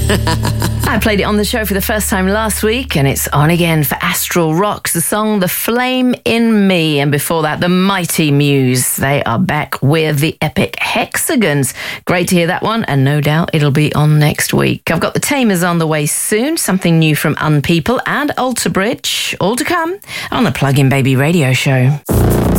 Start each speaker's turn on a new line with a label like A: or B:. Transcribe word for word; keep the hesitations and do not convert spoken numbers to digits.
A: I played it on the show for the first time last week, and it's on again for Astral Rocks, the song The Flame in Me. And before that, the Mighty Muse. They are back with the epic Hexagons. Great to hear that one, and no doubt it'll be on next week. I've got the Tamers on the way soon, something new from Unpeople and Alter Bridge, all to come on the Plug In Baby radio show.